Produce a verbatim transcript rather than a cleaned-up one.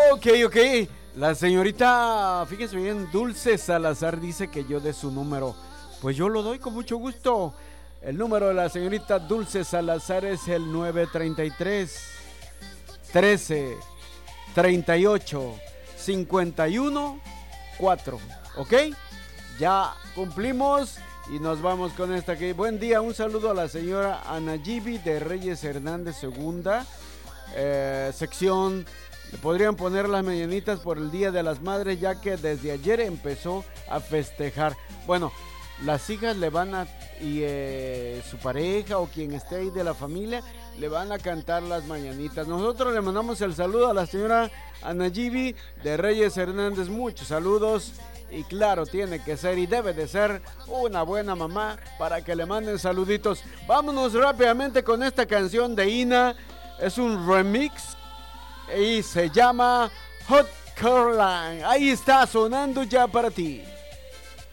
Ok, ok. La señorita, fíjense bien, Dulce Salazar dice que yo dé su número. Pues yo lo doy con mucho gusto. El número de la señorita Dulce Salazar es el nueve treinta y tres, trece, treinta y ocho, cincuenta y uno, cuatro. ¿Ok? Ya cumplimos y nos vamos con esta que... Buen día, un saludo a la señora Anayibi de Reyes Hernández Segunda. Eh, sección... Le podrían poner las mañanitas por el Día de las Madres, ya que desde ayer empezó a festejar. Bueno, las hijas le van a, y eh, su pareja o quien esté ahí de la familia, le van a cantar las mañanitas. Nosotros le mandamos el saludo a la señora Anayibi de Reyes Hernández. Muchos saludos. Y claro, tiene que ser y debe de ser una buena mamá para que le manden saluditos. Vámonos rápidamente con esta canción de Ina. Es un remix y se llama Hot Caroline. Ahí está sonando ya para ti.